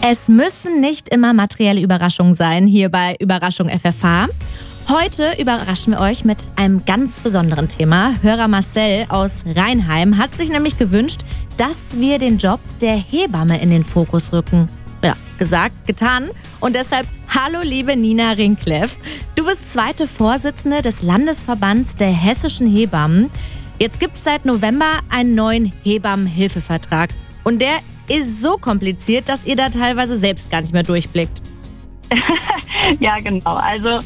Es müssen nicht immer materielle Überraschungen sein, hier bei Überraschung FFH. Heute überraschen wir euch mit einem ganz besonderen Thema. Hörer Marcel aus Rheinheim hat sich nämlich gewünscht, dass wir den Job der Hebamme in den Fokus rücken. Ja, gesagt, getan. Und deshalb hallo liebe Nina Rinkleff. Du bist zweite Vorsitzende des Landesverbands der hessischen Hebammen. Jetzt gibt es seit November einen neuen Hebammenhilfevertrag. Und der ist so kompliziert, dass ihr da teilweise selbst gar nicht mehr durchblickt. Ja, genau. Also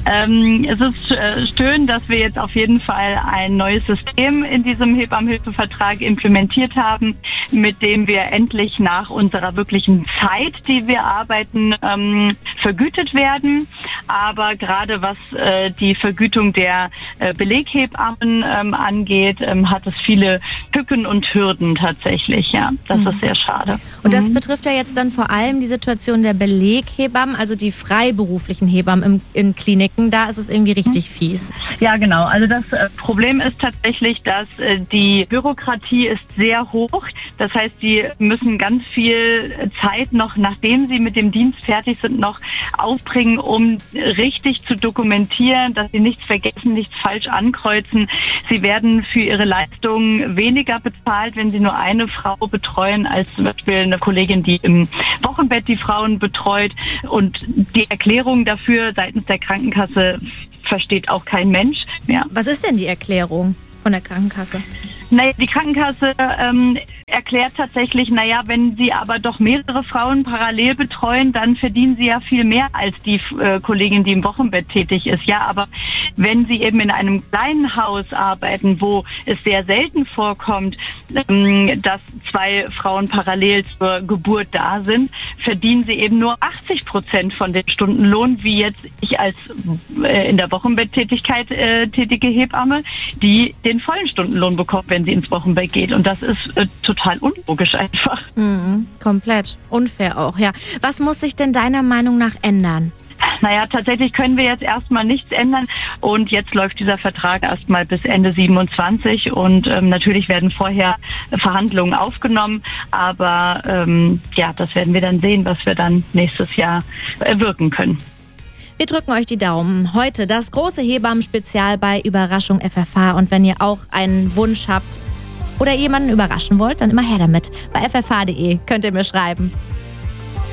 es ist schön, dass wir jetzt auf jeden Fall ein neues System in diesem Hebammenhilfevertrag implementiert haben, mit dem wir endlich nach unserer wirklichen Zeit, die wir arbeiten, vergütet werden. Aber gerade was die Vergütung der Beleghebammen angeht, hat es viele Tücken und Hürden tatsächlich. Ja, das ist sehr schade. Und das betrifft ja jetzt dann vor allem die Situation der Beleghebammen, also die freiberuflichen Hebammen in Kliniken. Da ist es irgendwie richtig fies. Ja, genau. Also das Problem ist tatsächlich, dass die Bürokratie ist sehr hoch. Das heißt, die müssen ganz viel Zeit noch, nachdem sie mit dem Dienst fertig sind, noch aufbringen, um richtig zu dokumentieren, dass sie nichts vergessen, nichts falsch ankreuzen. Sie werden für ihre Leistungen weniger bezahlt, wenn sie nur eine Frau betreuen, als zum Beispiel eine Kollegin, die im Wochenbett die Frauen betreut. Und die Erklärung dafür seitens der Krankenkasse versteht auch kein Mensch. Ja. Was ist denn die Erklärung von der Krankenkasse? Naja, die Krankenkasse erklärt tatsächlich, wenn sie aber doch mehrere Frauen parallel betreuen, dann verdienen sie ja viel mehr als die Kollegin, die im Wochenbett tätig ist. Ja, aber wenn sie eben in einem kleinen Haus arbeiten, wo es sehr selten vorkommt, dass zwei Frauen parallel zur Geburt da sind, verdienen sie eben nur 80% von dem Stundenlohn, wie jetzt ich als in der Wochenbetttätigkeit tätige Hebamme, die den vollen Stundenlohn bekommt, wenn sie ins Wochenbett geht. Und das ist total unlogisch einfach. Komplett unfair auch, ja. Was muss sich denn deiner Meinung nach ändern? Naja, tatsächlich können wir jetzt erstmal nichts ändern und jetzt läuft dieser Vertrag erstmal bis Ende 27 und natürlich werden vorher Verhandlungen aufgenommen, aber das werden wir dann sehen, was wir dann nächstes Jahr wirken können. Wir drücken euch die Daumen. Heute das große Hebammen-Spezial bei Überraschung FFH. Und wenn ihr auch einen Wunsch habt oder jemanden überraschen wollt, dann immer her damit. Bei ffh.de könnt ihr mir schreiben.